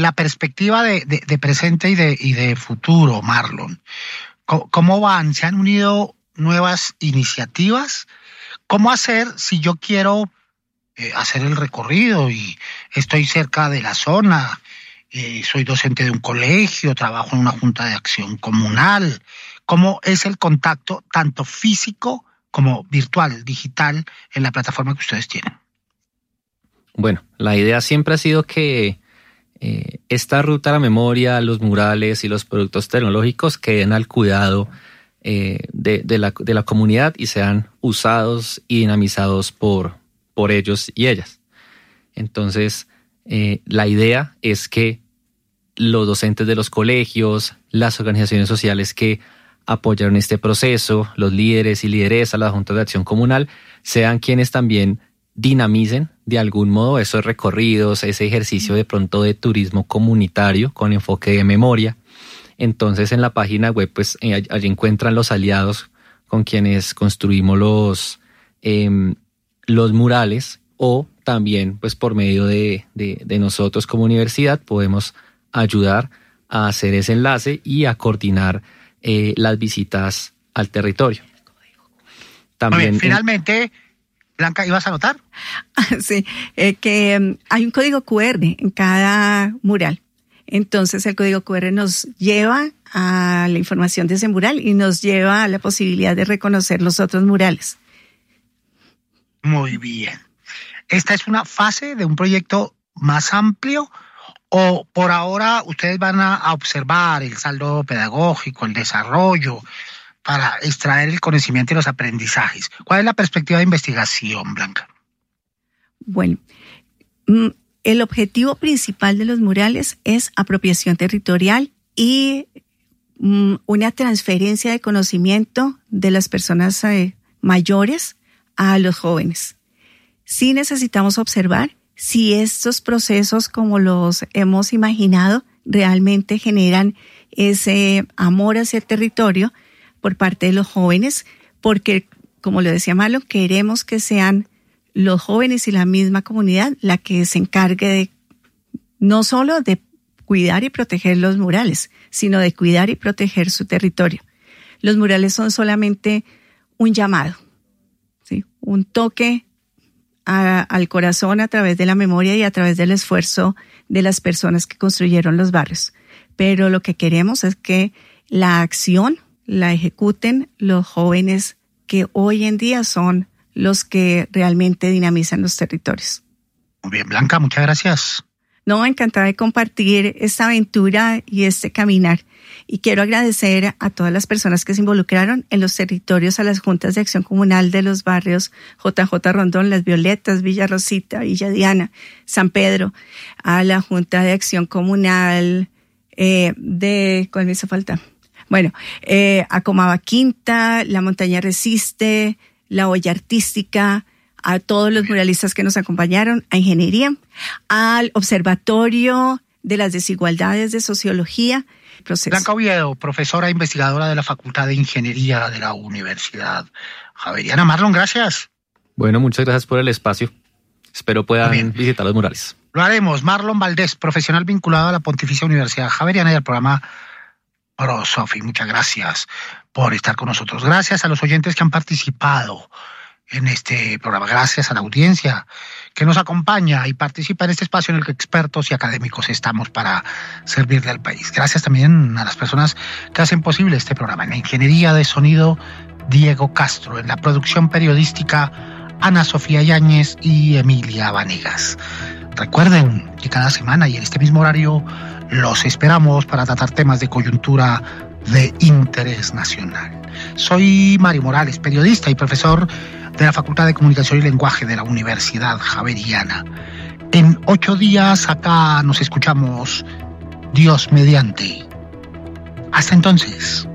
la perspectiva de presente y de futuro, Marlon, ¿cómo van? ¿Se han unido nuevas iniciativas? ¿Cómo hacer si yo quiero hacer el recorrido y estoy cerca de la zona? Soy docente de un colegio, trabajo en una junta de acción comunal. ¿Cómo es el contacto tanto físico como virtual, digital, en la plataforma que ustedes tienen? Bueno, la idea siempre ha sido que esta ruta a la memoria, los murales y los productos tecnológicos queden al cuidado de la comunidad y sean usados y dinamizados por ellos y ellas. Entonces, la idea es que los docentes de los colegios, las organizaciones sociales que apoyaron este proceso, los líderes y lideresas, la Junta de Acción Comunal, sean quienes también dinamicen de algún modo esos recorridos, ese ejercicio de pronto de turismo comunitario con enfoque de memoria. Entonces en la página web pues allí encuentran los aliados con quienes construimos los murales, o también pues por medio de nosotros como universidad podemos ayudar a hacer ese enlace y a coordinar las visitas al territorio. También, bien, finalmente, Blanca, ¿ibas a anotar? Sí, que hay un código QR en cada mural. Entonces el código QR nos lleva a la información de ese mural y nos lleva a la posibilidad de reconocer los otros murales. Muy bien. ¿Esta es una fase de un proyecto más amplio o por ahora ustedes van a observar el saldo pedagógico, el desarrollo, para extraer el conocimiento y los aprendizajes? ¿Cuál es la perspectiva de investigación, Blanca? Bueno, el objetivo principal de los murales es apropiación territorial y una transferencia de conocimiento de las personas mayores a los jóvenes. Sí necesitamos observar si estos procesos, como los hemos imaginado, realmente generan ese amor hacia el territorio por parte de los jóvenes, porque, como lo decía Marlon, queremos que sean los jóvenes y la misma comunidad la que se encargue de no solo de cuidar y proteger los murales, sino de cuidar y proteger su territorio. Los murales son solamente un llamado, ¿sí? Un toque al corazón a través de la memoria y a través del esfuerzo de las personas que construyeron los barrios. Pero lo que queremos es que la acción la ejecuten los jóvenes que hoy en día son los que realmente dinamizan los territorios. Muy bien, Blanca, muchas gracias. No, encantada de compartir esta aventura y este caminar. Y quiero agradecer a todas las personas que se involucraron en los territorios, a las juntas de acción comunal de los barrios JJ Rondón, Las Violetas, Villa Rosita, Villa Diana, San Pedro, a la junta de acción comunal ¿cuál me hizo falta? Bueno, a Comaba Quinta, La Montaña Resiste, La Olla Artística, a todos los muralistas que nos acompañaron, a Ingeniería, al Observatorio de las Desigualdades de Sociología. Blanca Oviedo, profesora e investigadora de la Facultad de Ingeniería de la Universidad Javeriana. Marlon, gracias. Bueno, muchas gracias por el espacio. Espero puedan visitar los murales. Lo haremos. Marlon Valdés, profesional vinculado a la Pontificia Universidad Javeriana y al programa ProSofi. Muchas gracias por estar con nosotros. Gracias a los oyentes que han participado en este programa. Gracias a la audiencia que nos acompaña y participa en este espacio en el que expertos y académicos estamos para servirle al país. Gracias también a las personas que hacen posible este programa. En la ingeniería de sonido, Diego Castro. En la producción periodística, Ana Sofía Yáñez y Emilia Vanegas. Recuerden que cada semana y en este mismo horario los esperamos para tratar temas de coyuntura de interés nacional. Soy Mario Morales, periodista y profesor de la Facultad de Comunicación y Lenguaje de la Universidad Javeriana. En 8 días acá nos escuchamos, Dios mediante. Hasta entonces.